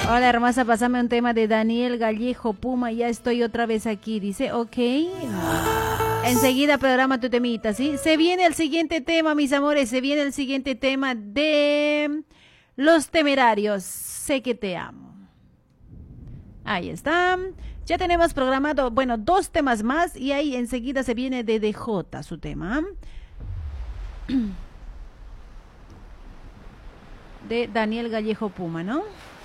Hola hermosa, pásame un tema de Daniel Gallejo Puma, ya estoy otra vez aquí, dice, ok. Enseguida programa tu temita, ¿sí? Se viene el siguiente tema, mis amores, se viene el siguiente tema de Los Temerarios, sé que te amo. Ahí está. Ya tenemos programado, bueno, 2 temas más y ahí enseguida se viene de DJ su tema. De Daniel Gallejo Puma, ¿no?